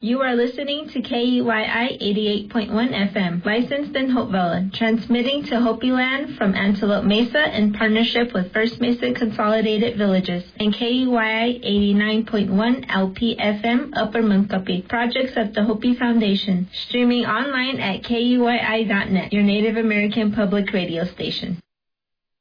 You are listening to KEYI 88.1 FM, licensed in Hopevilla, transmitting to Hopi Land from Antelope Mesa in partnership with First Mesa Consolidated Villages, and KEYI 89.1 LP FM, Upper Munkapi, projects of the Hopi Foundation, streaming online at KEYI.net, your Native American public radio station.